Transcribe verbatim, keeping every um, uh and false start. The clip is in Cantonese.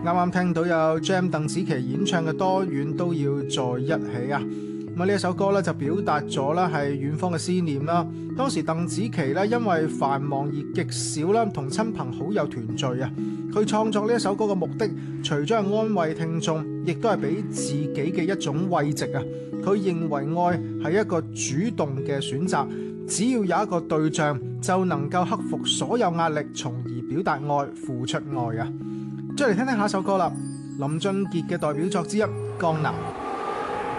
啱啱聽到有 Jam 鄧紫棋演唱嘅《多遠都要在一起》啊！咁啊呢一首歌咧就表達咗啦係遠方嘅思念啦。當時鄧紫棋咧因為繁忙而極少啦同親朋好友團聚啊。佢創作呢一首歌嘅目的，除咗係安慰聽眾，亦都係俾自己嘅一種慰藉啊。佢認為愛係一個主動嘅選擇，只要有一個對象，就能夠克服所有壓力，從而表達愛、付出愛啊！再嚟聽聽下一首歌啦，林俊傑嘅代表作之一《江南》。